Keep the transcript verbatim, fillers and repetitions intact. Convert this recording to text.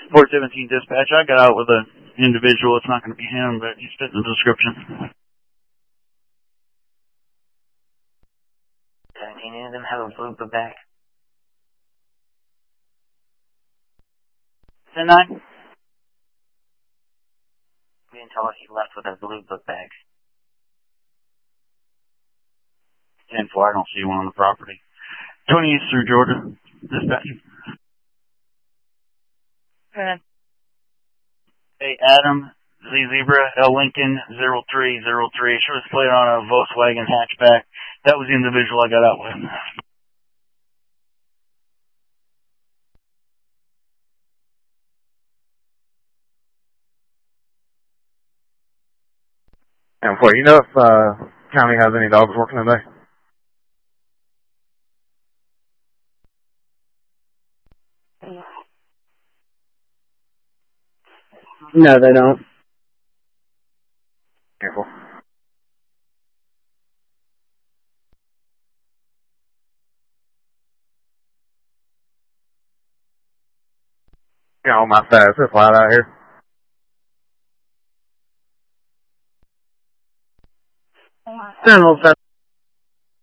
four seventeen dispatch. I got out with an individual. It's not going to be him, but he's fitting the description. seventeen, any of them have a blue book bag? ten nine? We didn't tell us he left with a blue book bag. ten four, I don't see one on the property. twenty East through Georgia. Dispatch. Okay. Hey, Adam, Z Zebra, L Lincoln, zero three zero three. Sure was played on a Volkswagen hatchback. That was the individual I got out with. And for you know if uh, county has any dogs working today? No, they don't. Careful. Yeah, on my side, it's flat out here. Sentinel